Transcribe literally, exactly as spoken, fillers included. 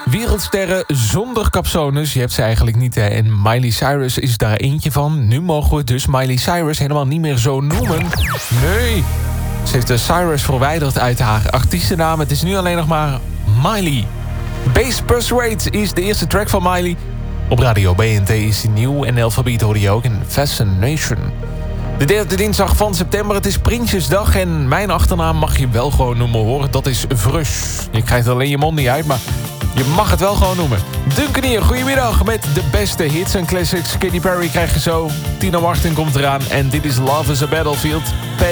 Wereldsterren zonder capsones. Je hebt ze eigenlijk niet, hè? En Miley Cyrus is daar eentje van. Nu mogen we dus Miley Cyrus helemaal niet meer zo noemen. Nee. Ze heeft de Cyrus verwijderd uit haar artiestennaam. Het is nu alleen nog maar Miley. Bass Persuade is de eerste track van Miley. Op Radio B N T is die nieuw en Alphabeat hoorde je ook in Fascination. De derde dinsdag van september, het is Prinsjesdag en mijn achternaam mag je wel gewoon noemen hoor. Dat is Vrus. Je krijgt alleen je mond niet uit, maar je mag het wel gewoon noemen. Dunkenier, goedemiddag met de beste hits en classics. Katy Perry krijg je zo. Tina Martin komt eraan en dit is Love is a Battlefield.